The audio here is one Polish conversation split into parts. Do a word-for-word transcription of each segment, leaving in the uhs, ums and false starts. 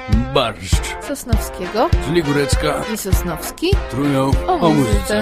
barszcz Sosnowskiego, czyli Górecka i Sosnowski trują o o muzyce.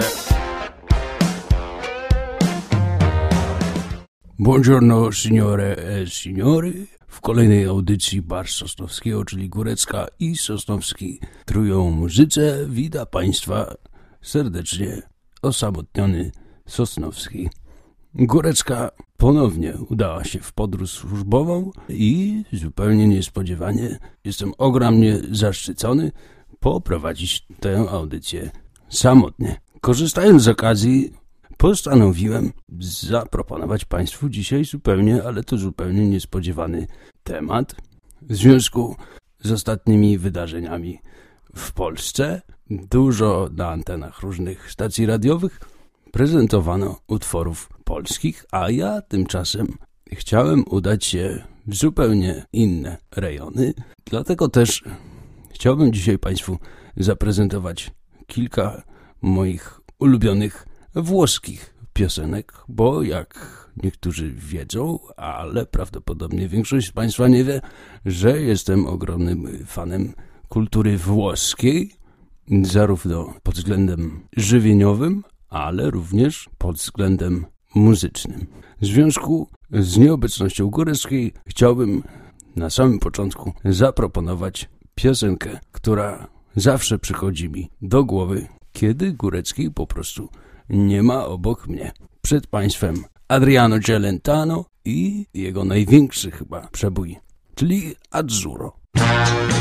Buongiorno signore e signori. W kolejnej audycji barszcz Sosnowskiego, czyli Górecka i Sosnowski trują o muzyce, wita Państwa serdecznie osamotniony Sosnowski. Górecka ponownie udała się w podróż służbową i zupełnie niespodziewanie jestem ogromnie zaszczycony poprowadzić tę audycję samotnie. Korzystając z okazji, postanowiłem zaproponować Państwu dzisiaj zupełnie, ale to zupełnie niespodziewany temat w związku z ostatnimi wydarzeniami w Polsce. Dużo na antenach różnych stacji radiowych prezentowano utworów polskich, a ja tymczasem chciałem udać się w zupełnie inne rejony. Dlatego też chciałbym dzisiaj Państwu zaprezentować kilka moich ulubionych włoskich piosenek, bo jak niektórzy wiedzą, ale prawdopodobnie większość z Państwa nie wie, że jestem ogromnym fanem kultury włoskiej, zarówno pod względem żywieniowym, ale również pod względem muzycznym. W związku z nieobecnością Góreckiej chciałbym na samym początku zaproponować piosenkę, która zawsze przychodzi mi do głowy, kiedy Góreckiej po prostu nie ma obok mnie. Przed Państwem Adriano Celentano i jego największy chyba przebój, czyli Azzurro.